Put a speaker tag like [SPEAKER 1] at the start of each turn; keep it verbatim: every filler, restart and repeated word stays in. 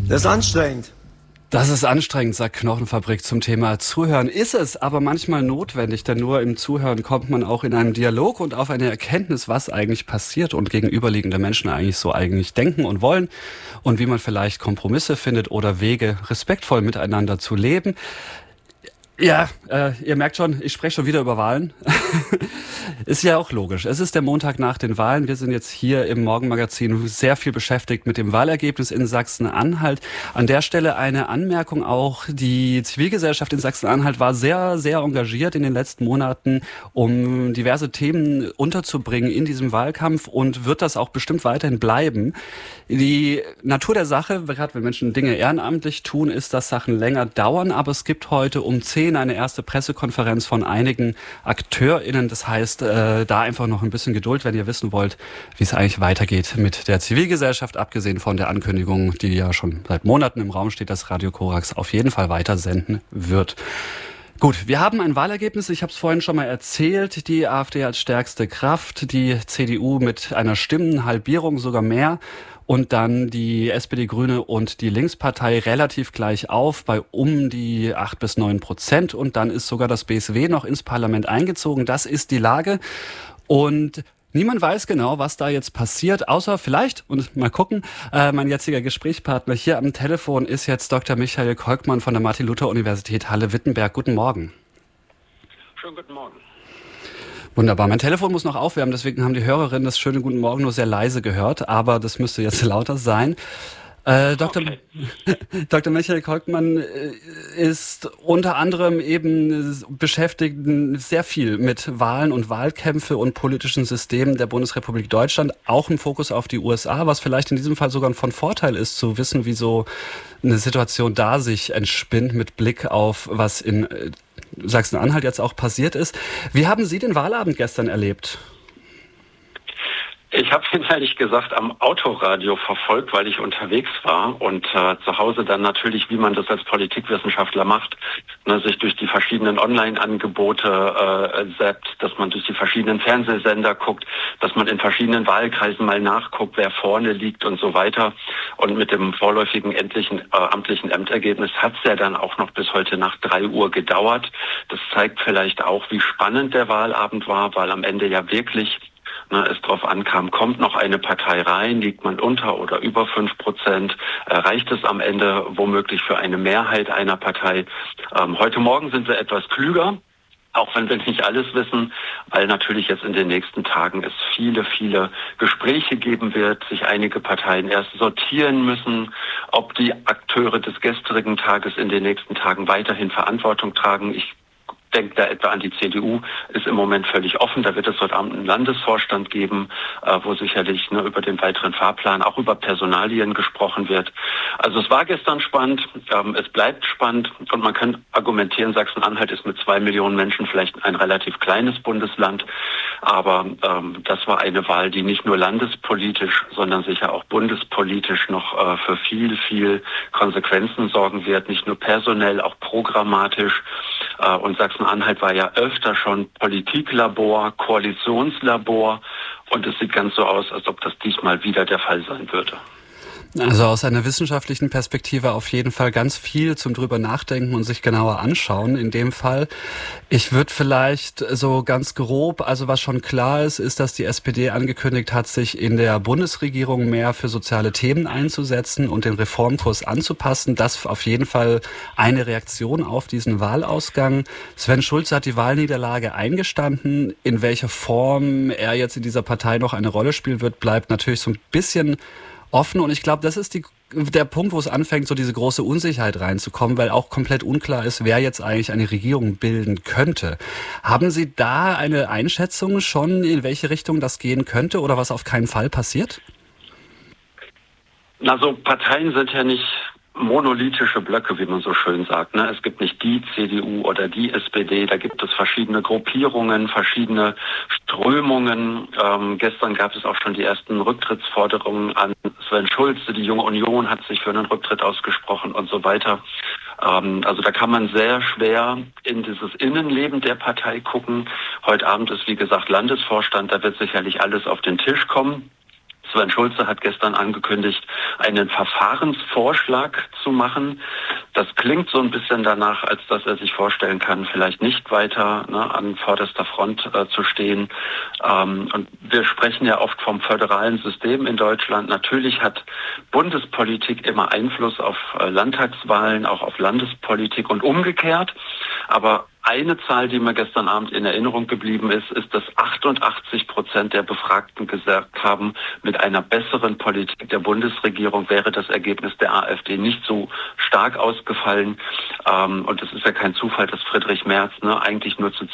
[SPEAKER 1] Das ist anstrengend.
[SPEAKER 2] Das ist anstrengend, sagt Knochenfabrik zum Thema Zuhören. Ist es aber manchmal notwendig, denn nur im Zuhören kommt man auch in einen Dialog und auf eine Erkenntnis, was eigentlich passiert und gegenüberliegende Menschen eigentlich so eigentlich denken und wollen und wie man vielleicht Kompromisse findet oder Wege, respektvoll miteinander zu leben. Ja, äh, ihr merkt schon, ich spreche schon wieder über Wahlen. Ist ja auch logisch. Es ist der Montag nach den Wahlen. Wir sind jetzt hier im Morgenmagazin sehr viel beschäftigt mit dem Wahlergebnis in Sachsen-Anhalt. An der Stelle eine Anmerkung auch. Die Zivilgesellschaft in Sachsen-Anhalt war sehr, sehr engagiert in den letzten Monaten, um diverse Themen unterzubringen in diesem Wahlkampf und wird das auch bestimmt weiterhin bleiben. Die Natur der Sache, gerade wenn Menschen Dinge ehrenamtlich tun, ist, dass Sachen länger dauern. Aber es gibt heute um zehn eine erste Pressekonferenz von einigen AkteurInnen. Das heißt, äh, da einfach noch ein bisschen Geduld, wenn ihr wissen wollt, wie es eigentlich weitergeht mit der Zivilgesellschaft, abgesehen von der Ankündigung, die ja schon seit Monaten im Raum steht, dass Radio Korax auf jeden Fall weiter senden wird. Gut, wir haben ein Wahlergebnis, ich habe es vorhin schon mal erzählt, die AfD als stärkste Kraft, die C D U mit einer Stimmenhalbierung, sogar mehr. Und dann die S P D, Grüne und die Linkspartei relativ gleich auf bei um die acht bis neun Prozent. Und dann ist sogar das B S W noch ins Parlament eingezogen. Das ist die Lage. Und niemand weiß genau, was da jetzt passiert, außer vielleicht, und mal gucken, äh, mein jetziger Gesprächspartner hier am Telefon ist jetzt Doktor Michael Kolkmann von der Martin-Luther-Universität Halle-Wittenberg. Guten Morgen.
[SPEAKER 3] Schönen guten Morgen.
[SPEAKER 2] Wunderbar. Mein Telefon muss noch aufwärmen, deswegen haben die Hörerinnen das schöne Guten Morgen nur sehr leise gehört, aber das müsste jetzt lauter sein. Äh, Doktor Okay. Doktor Michael Kolkmann ist unter anderem eben beschäftigt sehr viel mit Wahlen und Wahlkämpfe und politischen Systemen der Bundesrepublik Deutschland, auch im Fokus auf die U S A, was vielleicht in diesem Fall sogar von Vorteil ist, zu wissen, wie so eine Situation da sich entspinnt mit Blick auf, was in Sachsen-Anhalt jetzt auch passiert ist. Wie haben Sie den Wahlabend gestern erlebt?
[SPEAKER 3] Ich habe ihn ehrlich gesagt am Autoradio verfolgt, weil ich unterwegs war und äh, zu Hause dann natürlich, wie man das als Politikwissenschaftler macht, ne, sich durch die verschiedenen Online-Angebote äh, zappt, dass man durch die verschiedenen Fernsehsender guckt, dass man in verschiedenen Wahlkreisen mal nachguckt, wer vorne liegt und so weiter. Und mit dem vorläufigen endlichen äh, amtlichen Ämtergebnis hat es ja dann auch noch bis heute Nacht drei Uhr gedauert. Das zeigt vielleicht auch, wie spannend der Wahlabend war, weil am Ende ja wirklich Na, es darauf ankam, kommt noch eine Partei rein, liegt man unter oder über fünf Prozent, äh, reicht es am Ende womöglich für eine Mehrheit einer Partei. Ähm, heute Morgen sind wir etwas klüger, auch wenn wir nicht alles wissen, weil natürlich jetzt in den nächsten Tagen es viele, viele Gespräche geben wird, sich einige Parteien erst sortieren müssen, ob die Akteure des gestrigen Tages in den nächsten Tagen weiterhin Verantwortung tragen. Ich denkt da etwa an die C D U, ist im Moment völlig offen. Da wird es heute Abend einen Landesvorstand geben, äh, wo sicherlich ne, über den weiteren Fahrplan, auch über Personalien gesprochen wird. Also es war gestern spannend, ähm, es bleibt spannend und man kann argumentieren, Sachsen-Anhalt ist mit zwei Millionen Menschen vielleicht ein relativ kleines Bundesland, aber ähm, das war eine Wahl, die nicht nur landespolitisch, sondern sicher auch bundespolitisch noch äh, für viel, viel Konsequenzen sorgen wird, nicht nur personell, auch programmatisch. Äh, und Sachsen-Anhalt war ja öfter schon Politiklabor, Koalitionslabor und es sieht ganz so aus, als ob das diesmal wieder der Fall sein würde.
[SPEAKER 2] Also aus einer wissenschaftlichen Perspektive auf jeden Fall ganz viel zum drüber nachdenken und sich genauer anschauen in dem Fall. Ich würde vielleicht so ganz grob, also was schon klar ist, ist, dass die S P D angekündigt hat, sich in der Bundesregierung mehr für soziale Themen einzusetzen und den Reformkurs anzupassen. Das auf jeden Fall eine Reaktion auf diesen Wahlausgang. Sven Schulze hat die Wahlniederlage eingestanden. In welcher Form er jetzt in dieser Partei noch eine Rolle spielen wird, bleibt natürlich so ein bisschen offen und ich glaube, das ist die, der Punkt, wo es anfängt, so diese große Unsicherheit reinzukommen, weil auch komplett unklar ist, wer jetzt eigentlich eine Regierung bilden könnte. Haben Sie da eine Einschätzung schon, in welche Richtung das gehen könnte oder was auf keinen Fall passiert?
[SPEAKER 3] Also Parteien sind ja nicht monolithische Blöcke, wie man so schön sagt. Ne? Es gibt nicht die C D U oder die S P D, da gibt es verschiedene Gruppierungen, verschiedene Strömungen. Ähm, gestern gab es auch schon die ersten Rücktrittsforderungen an Sven Schulze. Die Junge Union hat sich für einen Rücktritt ausgesprochen und so weiter. Ähm, also da kann man sehr schwer in dieses Innenleben der Partei gucken. Heute Abend ist, wie gesagt, Landesvorstand. Da wird sicherlich alles auf den Tisch kommen. Es Sven Schulze hat gestern angekündigt, einen Verfahrensvorschlag zu machen. Das klingt so ein bisschen danach, als dass er sich vorstellen kann, vielleicht nicht weiter ne, an vorderster Front äh, zu stehen. Ähm, und wir sprechen ja oft vom föderalen System in Deutschland. Natürlich hat Bundespolitik immer Einfluss auf äh, Landtagswahlen, auch auf Landespolitik und umgekehrt. Aber eine Zahl, die mir gestern Abend in Erinnerung geblieben ist, ist, dass achtundachtzig Prozent der Befragten gesagt haben, mit einer besseren Politik der Bundesregierung wäre das Ergebnis der AfD nicht so stark ausgefallen. Und es ist ja kein Zufall, dass Friedrich Merz ne, eigentlich nur zu